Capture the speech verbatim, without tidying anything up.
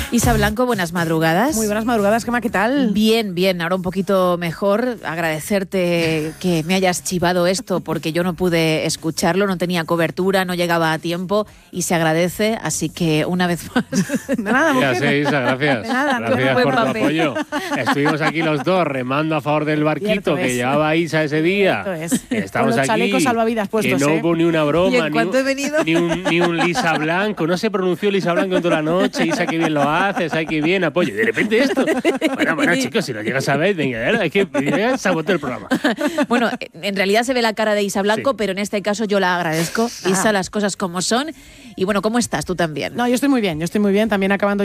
Isa Blanco, buenas madrugadas. Muy buenas madrugadas, Gemma, ¿qué tal? Bien, bien, ahora un poquito mejor. Agradecerte que me hayas chivado esto porque yo no pude escucharlo, no tenía cobertura, no llegaba a tiempo y se agradece, así que una vez más. De nada, mujer. Ya sé, Isa, gracias. De nada, gracias buen por tu papel. apoyo. Estuvimos aquí los dos remando a favor del barquito Cierto que es. llevaba Isa ese día. Cierto es. Estamos Con los aquí. chalecos salvavidas puestos, que no ¿eh? hubo ni una broma, ¿Y en ni, cuánto un, he venido? ni, un, ni un Lisa Blanco. No se pronunció Lisa Blanco en toda la noche. Isa, qué bien lo haces, ay, qué bien, apoyo. De repente esto. Bueno, bueno, chicos, si lo llegas a ver, venga, ¿verdad? Es que saboteó el programa. Bueno, en realidad se ve la cara de Isa Blanco, Sí. pero en este caso yo la agradezco. Isa, las cosas como son. Y bueno, ¿cómo estás tú también? No, yo estoy muy bien, yo estoy muy bien, también acabando